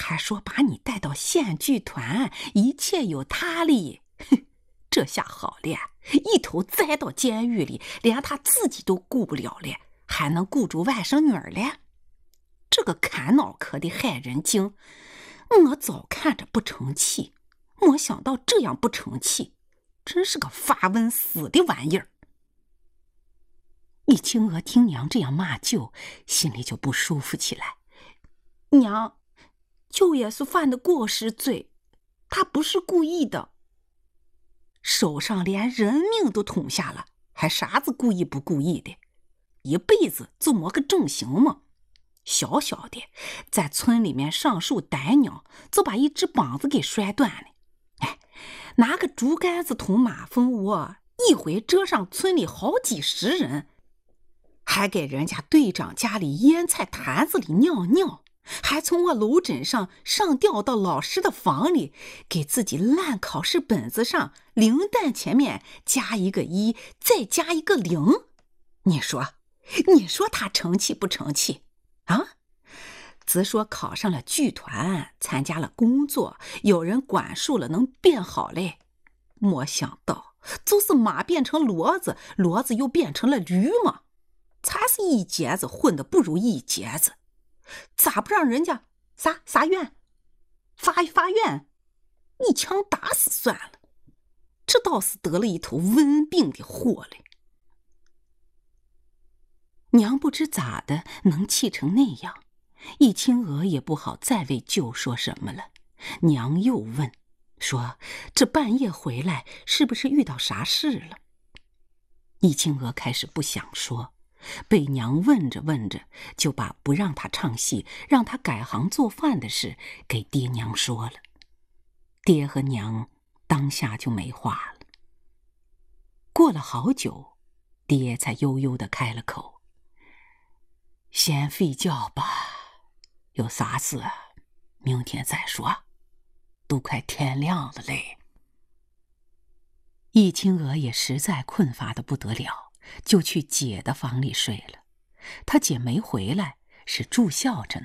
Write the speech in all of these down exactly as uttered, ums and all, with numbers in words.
还说把你带到县剧团，一切有他哩。哼，这下好了，一头栽到监狱里，连他自己都顾不了了，还能顾住外甥女儿了？这个砍脑壳的害人精，我早看着不成器，没想到这样不成器，真是个发瘟死的玩意儿。易清娥听娘这样骂舅，心里就不舒服起来。娘，舅也是犯的过失罪，他不是故意的。手上连人命都捅下了，还啥子故意不故意的？一辈子就没个正形嘛。小小的在村里面上树逮鸟，就把一只膀子给摔断了。哎，拿个竹竿子捅马蜂窝，一回遮上村里好几十人，还给人家队长家里腌菜坛子里尿尿，还从我楼枕上上吊到老师的房里，给自己烂考试本子上零蛋前面加一个一，再加一个零。你说你说他成器不成器啊？只说考上了剧团，参加了工作，有人管束了，能变好嘞。没想到就是马变成骡子，骡子又变成了驴嘛，才是一截子混得不如一截子。咋不让人家啥啥院发发院一枪打死算了？这倒是得了一头瘟病的祸嘞。娘不知咋的能气成那样，易清娥也不好再为舅说什么了。娘又问说，这半夜回来是不是遇到啥事了？易清娥开始不想说，被娘问着问着，就把不让他唱戏，让他改行做饭的事给爹娘说了。爹和娘当下就没话了。过了好久，爹才悠悠地开了口，先睡觉吧，有啥事明天再说，都快天亮了嘞。易清娥也实在困乏得不得了，就去姐的房里睡了。她姐没回来，是住校着呢。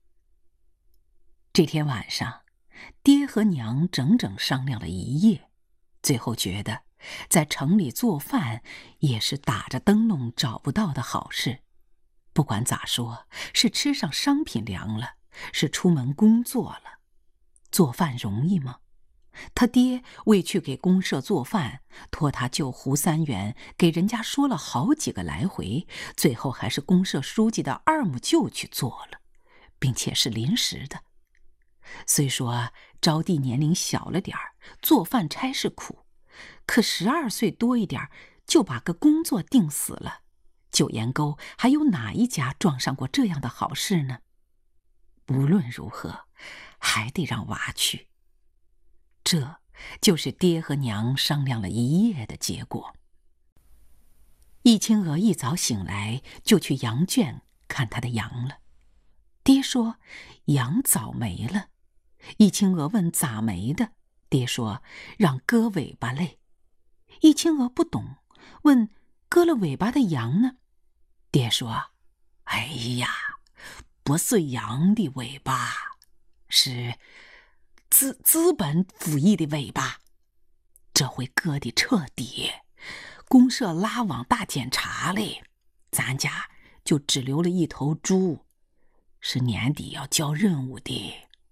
这天晚上，爹和娘整整商量了一夜，最后觉得在城里做饭也是打着灯笼找不到的好事。不管咋说，是吃上商品粮了，是出门工作了。做饭容易吗？他爹为去给公社做饭，托他舅胡三元给人家说了好几个来回，最后还是公社书记的二母舅去做了，并且是临时的。虽说招娣年龄小了点儿，做饭差事苦，可十二岁多一点就把个工作定死了，九岩沟还有哪一家撞上过这样的好事呢？无论如何，还得让娃去。这就是爹和娘商量了一夜的结果。易清娥一早醒来就去羊圈看她的羊了。爹说羊早没了。易清娥问咋没的，爹说让割尾巴嘞。易清娥不懂，问割了尾巴的羊呢？爹说哎呀，不是羊的尾巴，是资资本主义的尾巴。这回割的彻底，公社拉网大检查嘞，咱家就只留了一头猪，是年底要交任务的。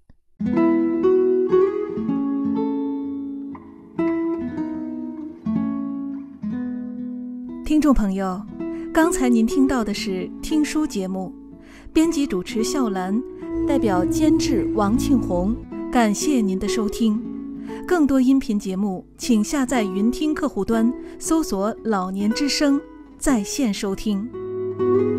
听众朋友，刚才您听到的是听书节目，编辑主持笑兰，代表监制王庆红，感谢您的收听。更多音频节目，请下载云听客户端，搜索“老年之声”在线收听。